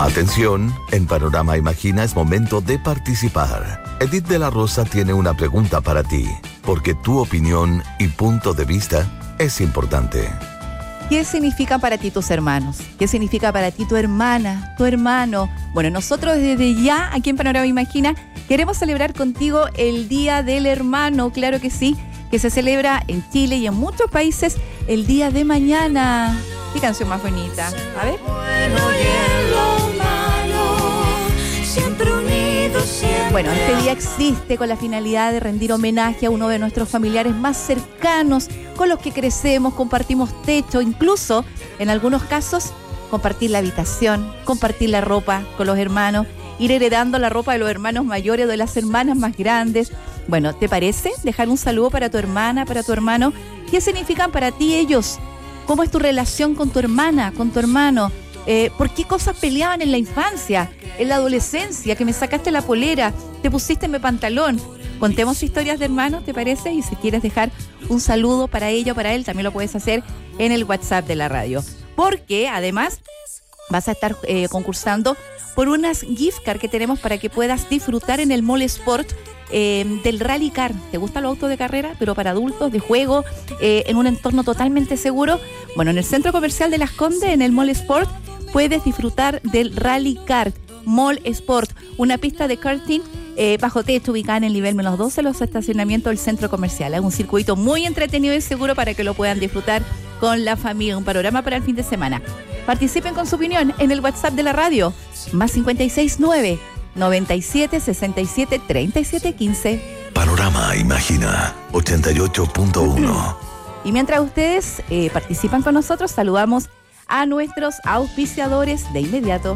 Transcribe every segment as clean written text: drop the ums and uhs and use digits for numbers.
Atención, en Panorama Imagina es momento de participar. Edith de la Rosa tiene una pregunta para ti, porque tu opinión y punto de vista es importante. ¿Qué significan para ti tus hermanos? ¿Qué significa para ti tu hermana, tu hermano? Bueno, nosotros desde ya, aquí en Panorama Imagina, queremos celebrar contigo el Día del Hermano, claro que sí, que se celebra en Chile y en muchos países el día de mañana. ¿Qué canción más bonita? A ver. Bueno, este día existe con la finalidad de rendir homenaje a uno de nuestros familiares más cercanos, con los que crecemos, compartimos techo, incluso, en algunos casos, compartir la habitación, compartir la ropa con los hermanos, ir heredando la ropa de los hermanos mayores o de las hermanas más grandes. Bueno, ¿te parece dejar un saludo para tu hermana, para tu hermano? ¿Qué significan para ti ellos? ¿Cómo es tu relación con tu hermana, con tu hermano? ¿Por qué cosas peleaban en la infancia, en la adolescencia, que me sacaste la polera, te pusiste mi pantalón? Contemos historias de hermanos, ¿te parece? Y si quieres dejar un saludo para ella o para él, también lo puedes hacer en el WhatsApp de la radio. Porque además vas a estar concursando por unas gift cards que tenemos para que puedas disfrutar en el Mall Sport del Rally Car. ¿Te gustan los autos de carrera, pero para adultos, de juego, en un entorno totalmente seguro? Bueno, en el Centro Comercial de Las Condes, en el Mall Sport, puedes disfrutar del Rally Kart. Mall Sport, una pista de karting bajo techo ubicada en el nivel -12 de los estacionamientos del centro comercial. Es un circuito muy entretenido y seguro para que lo puedan disfrutar con la familia. Un panorama para el fin de semana. Participen con su opinión en el WhatsApp de la radio, +569 97 67 37 15. Panorama Imagina 88.1. Y mientras ustedes participan con nosotros, saludamos a nuestros auspiciadores de inmediato.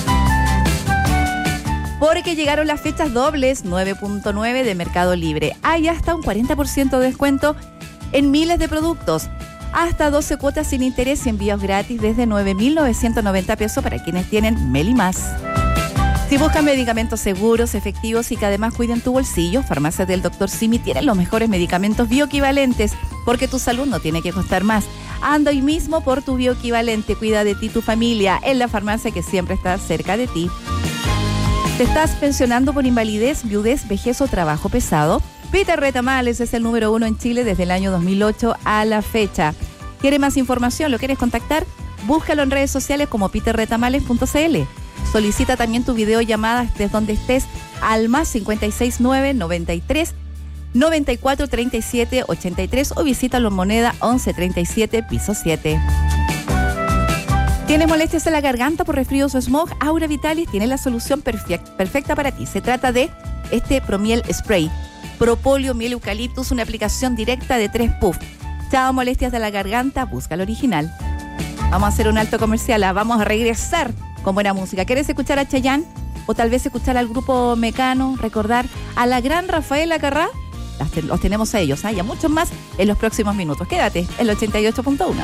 Porque llegaron las fechas dobles 9.9 de Mercado Libre. Hay hasta un 40% de descuento en miles de productos. Hasta 12 cuotas sin interés y envíos gratis desde 9.990 pesos para quienes tienen Meli Más. Si buscan medicamentos seguros, efectivos y que además cuiden tu bolsillo, Farmacias del Dr. Simi tienen los mejores medicamentos bioequivalentes, porque tu salud no tiene que costar más. Anda hoy mismo por tu bioequivalente, cuida de ti y tu familia en la farmacia que siempre está cerca de ti. ¿Te estás pensionando por invalidez, viudez, vejez o trabajo pesado? Peter Retamales es el número 1 en Chile desde el año 2008 a la fecha. ¿Quieres más información? ¿Lo quieres contactar? Búscalo en redes sociales como peterretamales.cl. Solicita también tu videollamada desde donde estés al +569 93 94 37 83 o visítalo en Moneda 1137 piso 7. ¿Tienes molestias en la garganta por resfríos o smog? Aura Vitalis tiene la solución perfecta para ti. Se trata de este Promiel Spray. Propóleo, miel, eucaliptus, una aplicación directa de 3 puffs. Chao, molestias de la garganta, busca el original. Vamos a hacer un alto comercial, vamos a regresar con buena música. ¿Quieres escuchar a Chayanne? O tal vez escuchar al grupo Mecano, recordar a la gran Rafaela Carrá. Los tenemos a ellos, y a muchos más en los próximos minutos. Quédate, el 88.1.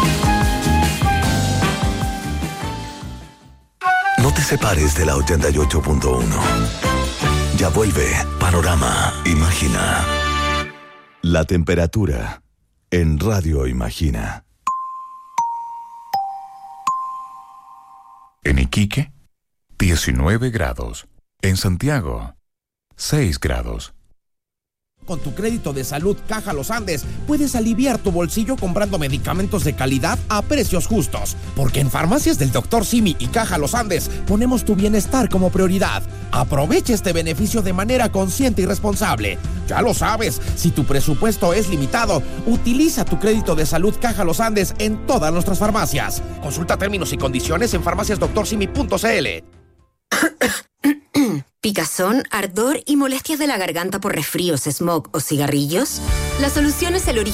No te separes de la 88.1. Ya vuelve Panorama Imagina. La temperatura en Radio Imagina. En Iquique, 19 grados. En Santiago, 6 grados. Con tu crédito de salud Caja Los Andes puedes aliviar tu bolsillo comprando medicamentos de calidad a precios justos. Porque en Farmacias del Dr. Simi y Caja Los Andes ponemos tu bienestar como prioridad. Aprovecha este beneficio de manera consciente y responsable. Ya lo sabes, si tu presupuesto es limitado, utiliza tu crédito de salud Caja Los Andes en todas nuestras farmacias. Consulta términos y condiciones en farmaciasdoctorsimi.cl. ¿Picazón, ardor y molestias de la garganta por resfríos, smog o cigarrillos? La solución es el origen.